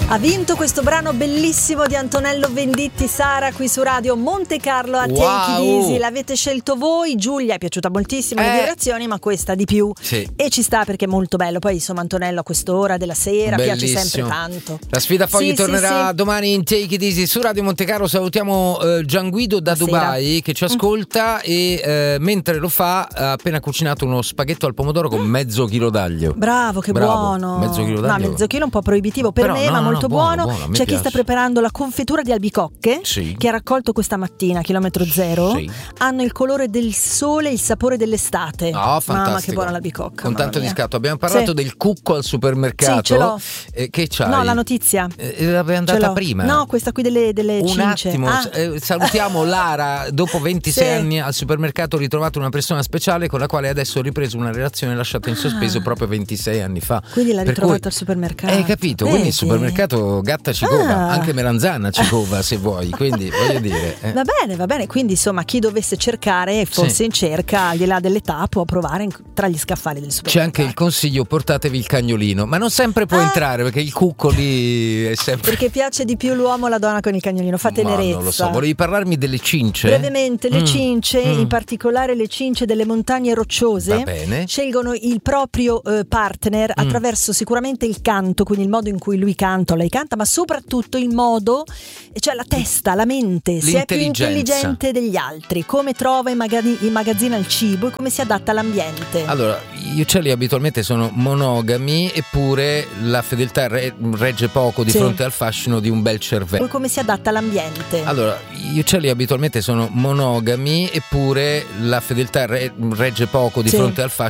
Ha vinto questo brano bellissimo di Antonello Venditti, Sara, qui su Radio Monte Carlo a Take It Easy. L'avete scelto voi, Giulia è piaciuta moltissimo le vibrazioni, ma questa di più. Sì. E ci sta perché è molto bello. Poi insomma Antonello a quest'ora della sera bellissimo. Piace sempre tanto. La sfida fogli tornerà sì. domani in Take It Easy su Radio Monte Carlo. Salutiamo Gianguido da Dubai che ci ascolta e mentre lo fa ha appena cucinato uno spaghetto al pomodoro con mezzo chilo d'aglio. Bravo, che buono. Mezzo chilo d'aglio. No, mezzo chilo è un po' proibitivo per me, ma molto buono. C'è chi sta preparando la confettura di albicocche che ha raccolto questa mattina, chilometro zero. Hanno il colore del sole, il sapore dell'estate. Oh, fantastico. Mamma, che buona l'albicocca. Con tanto di scatto. Abbiamo parlato del cucco al supermercato. Sì, ce l'ho. Che c'hai? No, la notizia. L'avevi andata prima? No, questa qui delle un cince. Attimo, salutiamo Lara. Dopo 26 anni al supermercato ho ritrovato una persona speciale con la quale adesso ho ripreso una relazione lasciata in sospeso proprio 26 anni fa. Quindi l'ha ritrovata al supermercato. Hai capito? Quindi il supermercato gatta ci cova, anche melanzana ci cova se vuoi, quindi voglio dire. Va bene, quindi insomma chi dovesse cercare, forse in cerca, al di là dell'età, può provare tra gli scaffali del supermercato. C'è anche il consiglio, portatevi il cagnolino, ma non sempre può entrare perché il cucco lì è sempre... Perché piace di più l'uomo o la donna con il cagnolino, fa tenerezza. Non lo so, volevi parlarmi delle cince? Brevemente, le cince, in particolare le cince delle montagne rocciose, scelgono il proprio partner attraverso sicuramente il canto, quindi il modo in cui lui canta o lei canta, ma soprattutto il modo, cioè la testa, la mente, se è più intelligente degli altri, come trova immagazzina il cibo e come si adatta all'ambiente. Allora, gli uccelli abitualmente sono monogami, eppure la fedeltà regge poco di fronte al fascino di un bel cervello. Poi come si adatta all'ambiente. Allora, gli uccelli abitualmente sono monogami, eppure la fedeltà regge poco di fronte al fascino